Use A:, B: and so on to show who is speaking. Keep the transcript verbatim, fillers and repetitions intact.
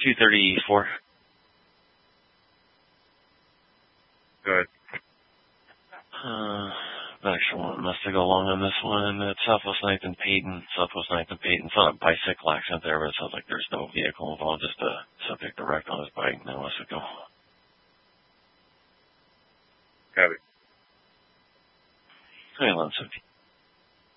A: two thirty-four.
B: Good.
A: Uh, actually, must to go along on this one. At Southwest ninth and Peyton. Southwest ninth and Peyton. It's not a bicycle accident there, but it sounds like there's no vehicle involved. Just a subject direct on his bike. Now let's go.
B: Copy.
A: Hey, eleven seventeen.